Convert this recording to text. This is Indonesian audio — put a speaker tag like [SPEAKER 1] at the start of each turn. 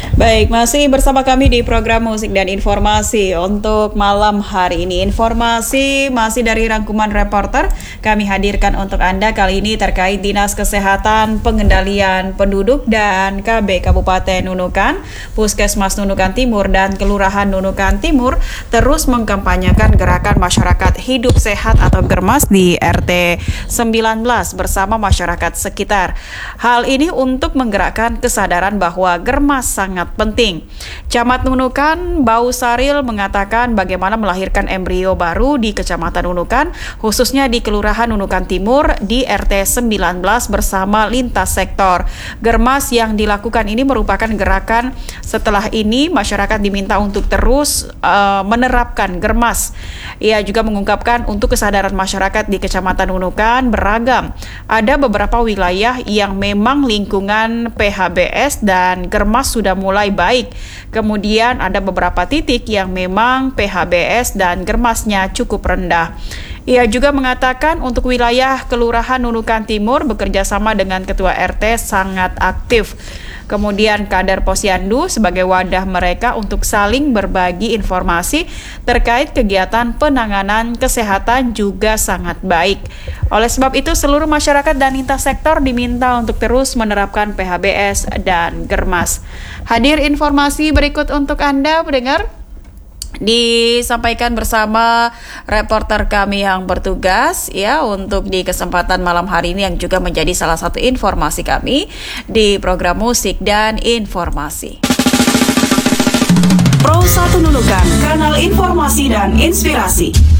[SPEAKER 1] Baik, masih bersama kami di program Musik dan Informasi untuk malam hari ini. Informasi masih dari rangkuman reporter kami hadirkan untuk Anda kali ini terkait Dinas Kesehatan Pengendalian Penduduk dan KB Kabupaten Nunukan, Puskesmas Nunukan Timur dan Kelurahan Nunukan Timur terus mengkampanyekan gerakan masyarakat hidup sehat atau Germas di RT 19 bersama masyarakat sekitar. Hal ini untuk menggerakkan kesadaran bahwa Germas sangat penting. Camat Nunukan, Bau Saril mengatakan bagaimana melahirkan embrio baru di Kecamatan Nunukan, khususnya di Kelurahan Nunukan Timur di RT 19 bersama lintas sektor. Germas yang dilakukan ini merupakan gerakan setelah ini masyarakat diminta untuk terus menerapkan Germas. Ia juga mengungkapkan untuk kesadaran masyarakat di Kecamatan Nunukan beragam. Ada beberapa wilayah yang memang lingkungan PHBS dan Germas sudah mulai baik. Kemudian ada beberapa titik yang memang PHBS dan Germasnya cukup rendah. Ia juga mengatakan untuk wilayah Kelurahan Nunukan Timur bekerja sama dengan Ketua RT sangat aktif. Kemudian Kader Posyandu sebagai wadah mereka untuk saling berbagi informasi terkait kegiatan penanganan kesehatan juga sangat baik. Oleh sebab itu seluruh masyarakat dan lintas sektor diminta untuk terus menerapkan PHBS dan Germas. Hadir informasi berikut untuk Anda pendengar, disampaikan bersama reporter kami yang bertugas ya untuk di kesempatan malam hari ini yang juga menjadi salah satu informasi kami di program Musik dan Informasi.
[SPEAKER 2] Pro 1 Nunukan, kanal informasi dan inspirasi.